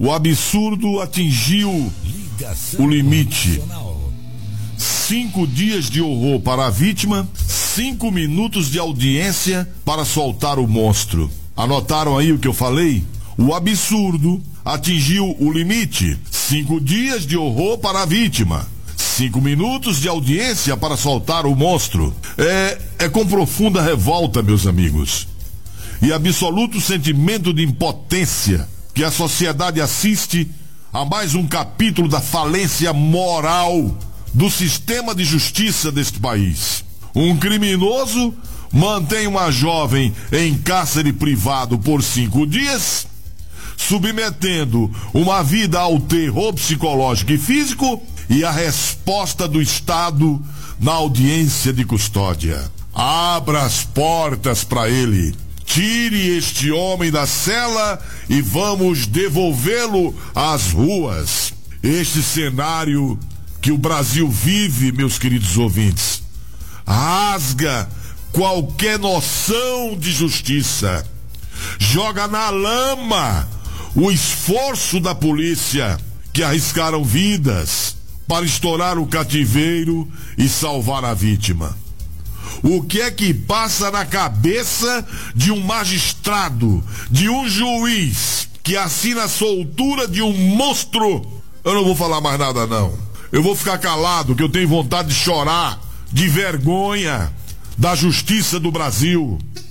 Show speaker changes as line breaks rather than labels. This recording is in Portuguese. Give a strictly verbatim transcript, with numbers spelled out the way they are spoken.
O absurdo atingiu o limite. Cinco dias de horror para a vítima, cinco minutos de audiência para soltar o monstro. Anotaram aí o que eu falei? O absurdo atingiu o limite. Cinco dias de horror para a vítima. Cinco minutos de audiência para soltar o monstro. É, é com profunda revolta, meus amigos, e absoluto sentimento de impotência que a sociedade assiste a mais um capítulo da falência moral do sistema de justiça deste país. Um criminoso mantém uma jovem em cárcere privado por cinco dias, submetendo uma vida ao terror psicológico e físico, e a resposta do Estado na audiência de custódia: abra as portas para ele, tire este homem da cela e vamos devolvê-lo às ruas. Este cenário que o Brasil vive, meus queridos ouvintes, rasga qualquer noção de justiça, joga na lama o esforço da polícia, que arriscaram vidas para estourar o cativeiro e salvar a vítima. O que é que passa na cabeça de um magistrado, de um juiz que assina a soltura de um monstro? Eu não vou falar mais nada, não. Eu vou ficar calado, que eu tenho vontade de chorar de vergonha da justiça do Brasil.